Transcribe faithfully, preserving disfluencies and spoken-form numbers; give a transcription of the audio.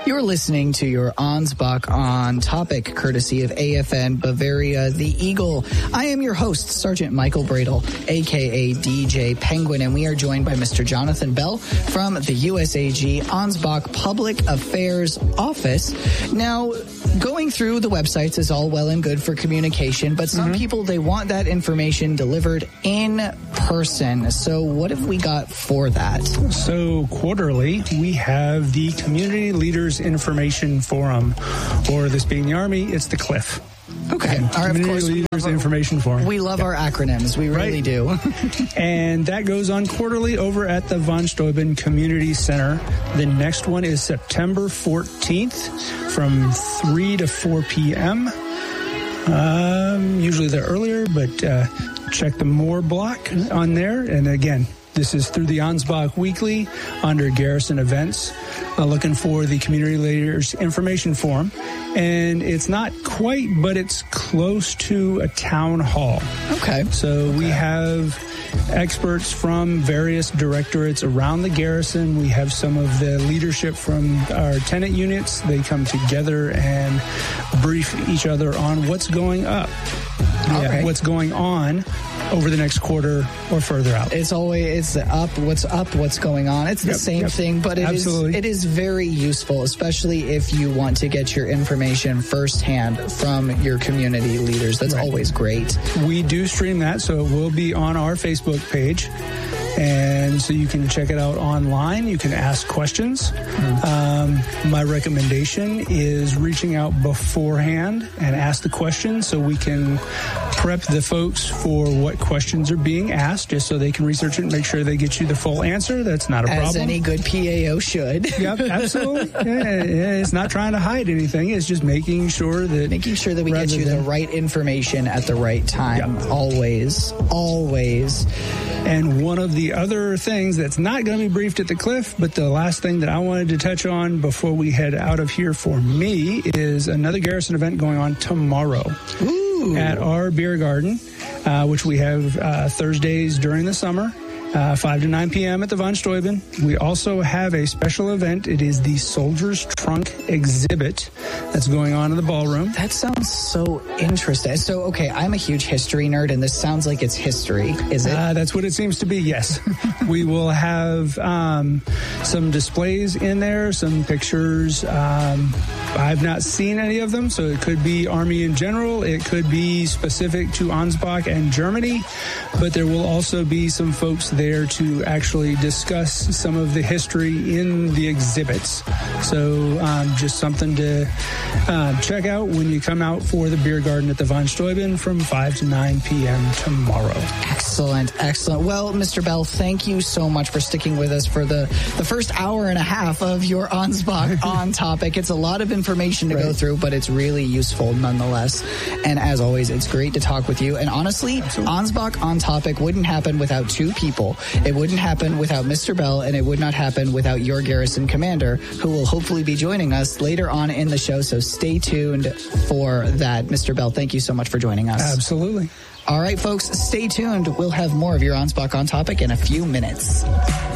You're listening to your Ansbach on Topic, courtesy of A F N Bavaria, the Eagle. I am your host, Sergeant Michael Bradle, a k a. D J Penguin, and we are joined by Mister Jonathan Bell from the U S A G Ansbach Public Affairs Office. Now, going through the websites is all well and good for communication, but some mm-hmm. people, they want that information delivered in person. So what have we got for that? So quarterly, we have the Community Leaders Information Forum, or this being the Army, it's the CLIF. Okay. All right, of course, Leaders Information Forum. We love yeah. our acronyms. We really right. do. And that goes on quarterly over at the Von Steuben Community Center. The next one is September fourteenth from three to four p.m. Um, usually they're earlier, but uh, check the More block on there. And again, this is through the Ansbach Weekly under Garrison Events, uh, looking for the Community Leaders Information Forum. And it's not quite, but it's close to a town hall. Okay. So okay. we have experts from various directorates around the garrison. We have some of the leadership from our tenant units. They come together and brief each other on what's going up. Yeah, right. What's going on over the next quarter or further out. It's always it's the up, what's up, what's going on. It's the yep, same yep. thing, but it Absolutely. is it is very useful, especially if you want to get your information firsthand from your community leaders. That's right. always great. We do stream that, so it will be on our Facebook page. And so you can check it out online. You can ask questions. Mm. Um, my recommendation is reaching out beforehand and ask the question so we can prep the folks for what questions are being asked, just so they can research it and make sure they get you the full answer. That's not a As problem. As any good P A O should. Yep, absolutely. Yeah, yeah, it's not trying to hide anything. It's just making sure that... Making sure that we get you than, the right information at the right time. Yep. Always. Always. And one of the other things that's not going to be briefed at the Cliff, but the last thing that I wanted to touch on before we head out of here for me is another Garrison event going on tomorrow. Ooh. At our beer garden, uh, which we have uh, Thursdays during the summer. Uh, five to nine p.m. at the Von Steuben. We also have a special event. It is the Soldier's Trunk exhibit that's going on in the ballroom. That sounds so interesting. So, okay, I'm a huge history nerd, and this sounds like it's history, is it? Uh, that's what it seems to be, yes. We will have um, some displays in there, some pictures. Um, I've not seen any of them, so it could be Army in general. It could be specific to Ansbach and Germany, but there will also be some folks there there to actually discuss some of the history in the exhibits. So um, just something to uh, check out when you come out for the beer garden at the Von Steuben from five to nine p.m. tomorrow. Excellent, excellent. Well, Mister Bell, thank you so much for sticking with us for the, the first hour and a half of your Ansbach on Topic. It's a lot of information to right. go through, but it's really useful nonetheless. And as always, it's great to talk with you. And honestly, Absolutely. Ansbach on Topic wouldn't happen without two people. It wouldn't happen without Mister Bell, and it would not happen without your garrison commander, who will hopefully be joining us later on in the show. So stay tuned for that. Mister Bell, thank you so much for joining us. Absolutely. All right, folks, stay tuned. We'll have more of your Ansbach on Topic in a few minutes.